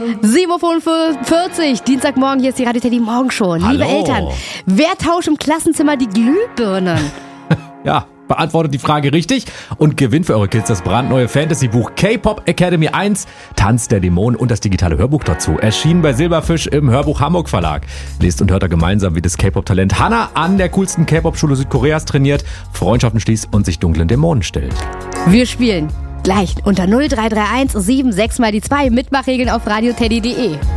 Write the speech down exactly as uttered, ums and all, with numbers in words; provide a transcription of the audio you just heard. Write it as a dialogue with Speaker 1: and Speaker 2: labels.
Speaker 1: sieben Uhr fünfundvierzig, Dienstagmorgen, hier ist die Radio Teddy Morgenshow. Liebe
Speaker 2: Hallo.
Speaker 1: Eltern, wer tauscht im Klassenzimmer die Glühbirnen?
Speaker 2: Ja, beantwortet die Frage richtig und gewinnt für eure Kids das brandneue Fantasy-Buch K-Pop Academy eins, Tanz der Dämonen und das digitale Hörbuch dazu. Erschienen bei Silberfisch im Hörbuch Hamburg Verlag. Lest und hört da gemeinsam, wie das K-Pop-Talent Hana an der coolsten K-Pop-Schule Südkoreas trainiert, Freundschaften schließt und sich dunklen Dämonen stellt.
Speaker 1: Wir spielen gleich unter null drei drei eins sieben sechs mal die zwei. Mitmachregeln auf radioteddy punkt de.